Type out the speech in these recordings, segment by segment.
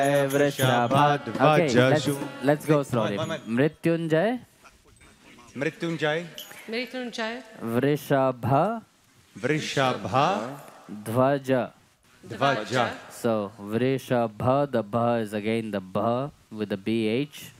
Okay, let's go slowly. Mrityunjay, Mrityunjay, Mrityunjay, Vrishabha, Vrishabha, Dhvaja. Dhvaja. So Vrishabha, the Bha is again the Bha with the BH.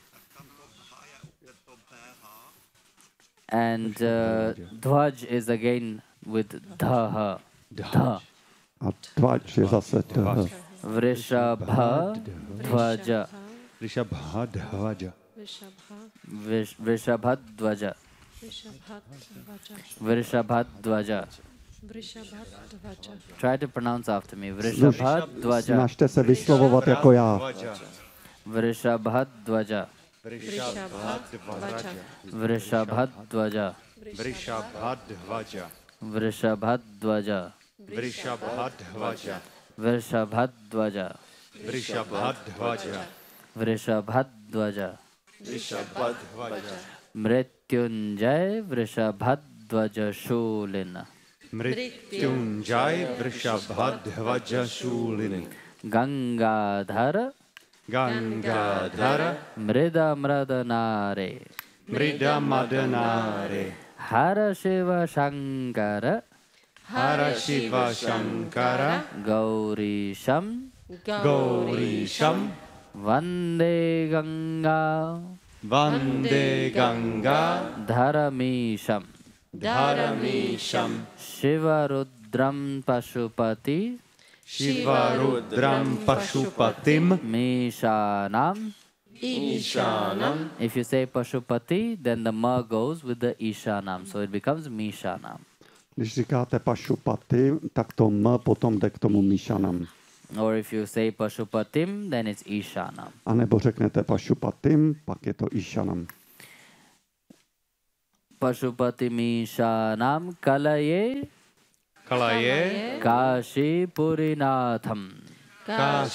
And Dhvaj is again with Dhaha. Dha. Dhvaj je zase Dh. Vrishabha, Dhvaja. Vrishabha, Dhvaja. Vrishabhadvaja. Vrishabhadvaja. Try to pronounce after me. Vrishabhadvaja. Snažte se vyslovovat jako já. Vrishabhadvaja. Vrishabhadvaja. Vrishabhadvaja. Vrishabhadvaja. Vrishabhadvaja. Vrishabhadvaja. Vrishabhadvaja. Vrishabhadvaja. Vrishabhadvaja. Mrityunjay Vrishabhadvaja Shulina. Mrityunjay Vrishabhadvaja Shulini. Gangadhara Gangadhara Mrida Mradanare. Mrida Madanare. Hara Shiva Shankara Hara Shiva Shankara Gaurisham Gaurisham Vande Ganga Vande Ganga Dharamisham Dharamisham Shiva Rudram Pashupati Shiva Rudram Pashupatim Mishanam. Ishanam. If you say Pashupati, then the ma goes with the Ishanam, so it becomes Mishanam. Když říkáte Pašupati, tak to M potom jde k tomu Míšanam. Or if you say Pashupatim, then it's Ishanam. A nebo řeknete Pašupatim, pak je to Ishanam. Pashupati Mishanam Kalaye Kalaye Kashi Purinatham.